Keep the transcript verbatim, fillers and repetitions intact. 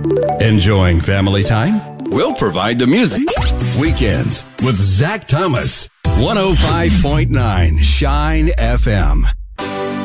Enjoying family time? We'll provide the music. Weekends with Zach Thomas. one oh five point nine Shine F M.